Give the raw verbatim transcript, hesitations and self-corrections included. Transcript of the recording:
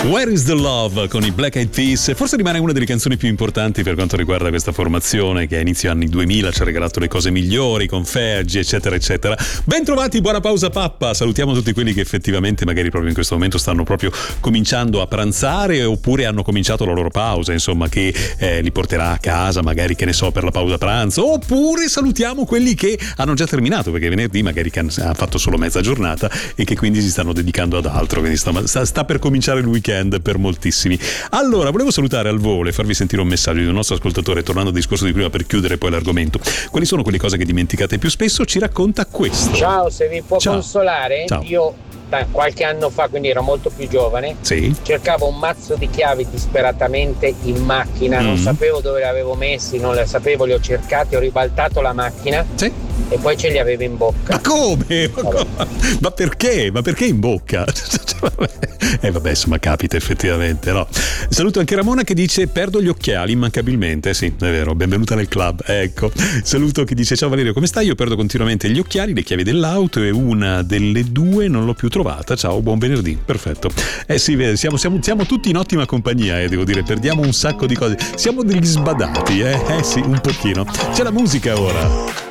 Where is the Love con i Black Eyed Peas, forse rimane una delle canzoni più importanti per quanto riguarda questa formazione che a inizio anni duemila ci ha regalato le cose migliori con Fergie eccetera eccetera. Ben trovati, buona pausa pappa, salutiamo tutti quelli che effettivamente magari proprio in questo momento stanno proprio cominciando a pranzare oppure hanno cominciato la loro pausa, insomma, che eh, li porterà a casa magari, che ne so, per la pausa pranzo, oppure salutiamo quelli che hanno già terminato perché venerdì magari hanno fatto solo mezza giornata e che quindi si stanno dedicando ad altro, quindi sta, sta, sta per cominciare il weekend per moltissimi. Allora, volevo salutare al volo e farvi sentire un messaggio di un nostro ascoltatore, tornando al discorso di prima per chiudere poi l'argomento. Quali sono quelle cose che dimenticate più spesso? Ci racconta questo. Ciao, se vi può Ciao. consolare, Ciao. io da qualche anno fa, quindi ero molto più giovane, Sì. cercavo un mazzo di chiavi disperatamente in macchina, Mm. non sapevo dove li avevo messi, non le sapevo, li ho cercati, ho ribaltato la macchina Sì. e poi ce li avevo in bocca. Ma come? Ma, come? Ma perché? Ma perché in bocca? Eh vabbè, insomma, capita effettivamente, no? Saluto anche Ramona che dice: perdo gli occhiali immancabilmente. Sì, è vero, benvenuta nel club. Ecco. Saluto che dice: ciao Valerio, come stai? Io perdo continuamente gli occhiali, le chiavi dell'auto e una delle due non l'ho più trovata. Ciao, buon venerdì. Perfetto. Eh sì, vedi, siamo, siamo, siamo tutti in ottima compagnia, eh, devo dire, perdiamo un sacco di cose. Siamo degli sbadati, eh? Eh sì, un pochino. C'è la musica ora.